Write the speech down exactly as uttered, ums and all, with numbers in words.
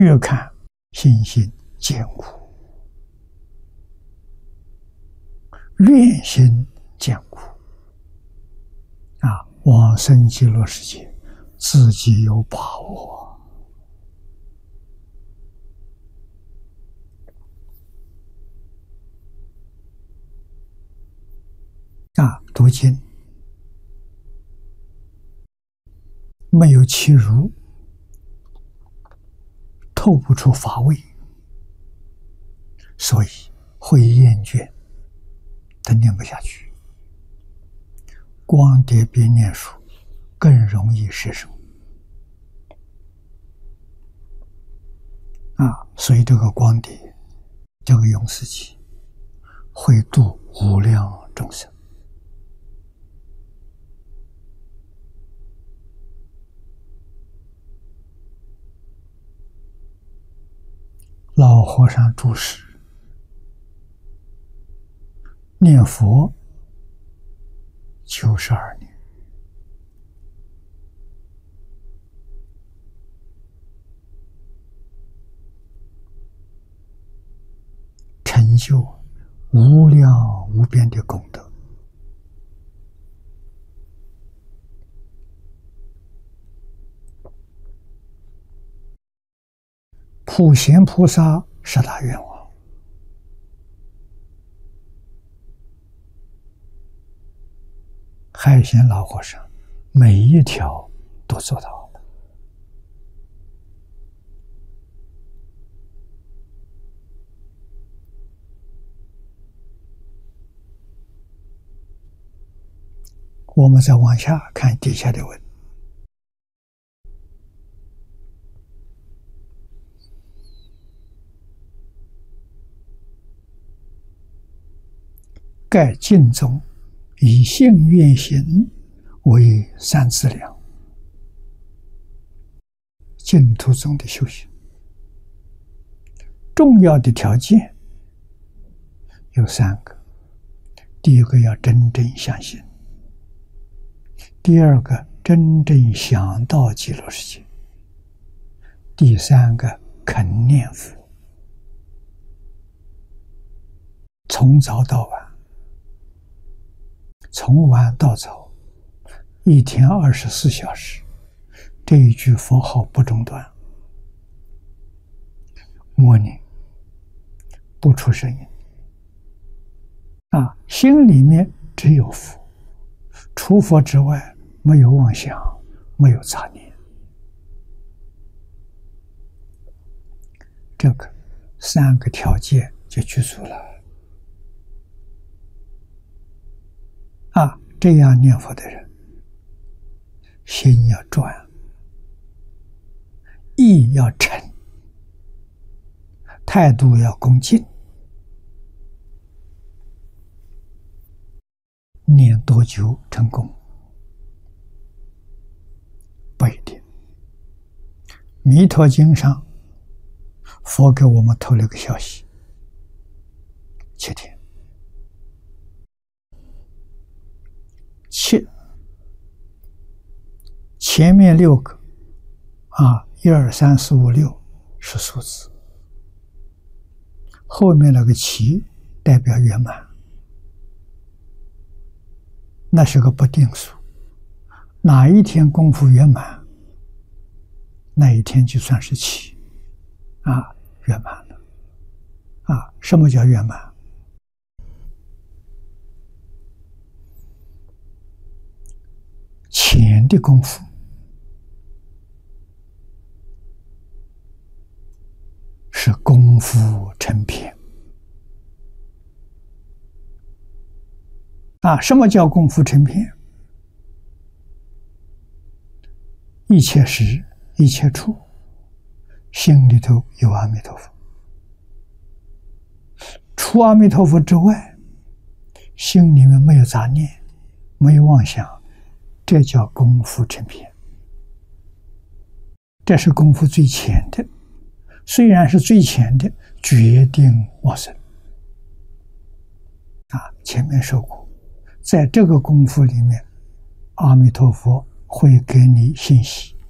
越看心性坚固，愿心坚固啊！往生极乐世界，自己有把握啊！读经没有其如，透不出法味，所以会厌倦，他念不下去。光碟比念书更容易失声啊！所以这个光碟，这个永世集，会度无量众生。老和尚住世，念佛九十二年，成就无量无边的功德。普贤菩萨十大愿望，海贤老和尚每一条都做到了。我们再往下看底下的文。盖净宗以信愿行为三资粮，净土宗的修行重要的条件有三个：第一个要真正相信，第二个真正想到极乐世界，第三个肯念佛，从早到晚，从晚到早，一天二十四小时，这一句佛号不中断，默念，不出声音啊，心里面只有佛，除佛之外没有妄想，没有杂念。这个三个条件就具足了啊！这样念佛的人，心要转，意要诚，态度要恭敬。念多久成功？不一定。弥陀经上，佛给我们透了个消息：七天。七，前面六个啊，一二三四五六是数字，后面那个七代表圆满，那是个不定数。哪一天功夫圆满，那一天就算是七啊，圆满了啊！什么叫圆满？浅的功夫是功夫成片啊！什么叫功夫成片？一切时一切处，心里头有阿弥陀佛，除阿弥陀佛之外，心里面没有杂念，没有妄想，这叫功夫成片。这是功夫最浅的，虽然是最浅的，决定往生啊！前面说过，在这个功夫里面，阿弥陀佛会给你信息，